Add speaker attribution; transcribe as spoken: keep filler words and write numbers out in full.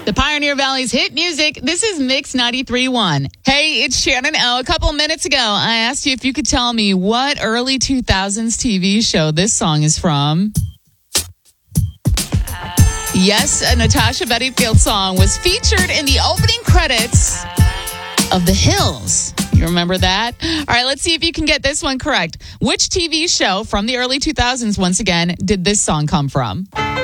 Speaker 1: The Pioneer Valley's hit music. This is Mix ninety-three point one. Hey, it's Shannon O. A couple minutes ago, I asked you if you could tell me what early two thousands T V show this song is from. Yes, a Natasha Bedingfield song was featured in the opening credits of The Hills. You remember that? All right, let's see if you can get this one correct. Which T V show from the early two thousands, once again, did this song come from?